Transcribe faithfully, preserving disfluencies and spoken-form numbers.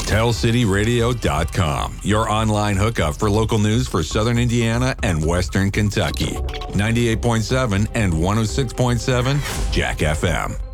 Tell City Radio dot com, your online hookup for local news for Southern Indiana and Western Kentucky. ninety-eight point seven and one oh six point seven Jack F M.